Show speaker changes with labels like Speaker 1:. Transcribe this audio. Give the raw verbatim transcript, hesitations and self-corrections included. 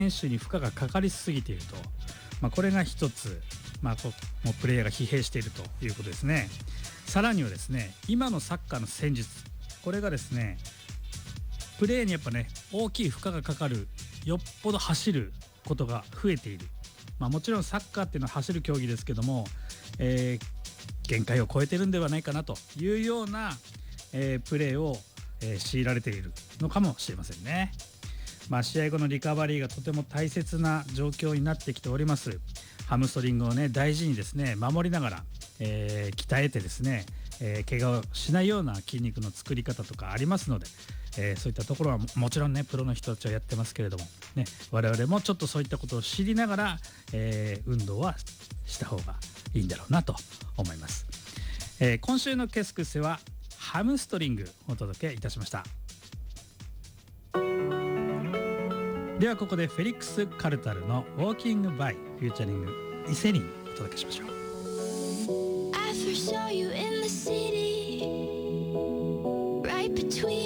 Speaker 1: 手に負荷がかかりすぎていると、まあ、これが一つ、まあ、こもうプレイヤーが疲弊しているということですね。さらにはですね、今のサッカーの戦術、これがですね、プレーにやっぱね大きい負荷がかかる、よっぽど走ることが増えている。まあ、もちろんサッカーっていうのは走る競技ですけども、えー、限界を超えてるんではないかなというような、えー、プレーを、えー、強いられているのかもしれませんね。まあ、試合後のリカバリーがとても大切な状況になってきております。ハムストリングをね大事にですね守りながら、えー、鍛えてですね、えー、怪我をしないような筋肉の作り方とかありますので、えー、そういったところは も, もちろんねプロの人たちはやってますけれどもね、我々もちょっとそういったことを知りながら、えー、運動はした方がいいんだろうなと思います。えー、今週のケスクセはハムストリングをお届けいたしました。ではここでフェリックス・カルタルのウォーキングバイフューチャリングイセリンお届けしましょう。
Speaker 2: I first saw you in the city, right between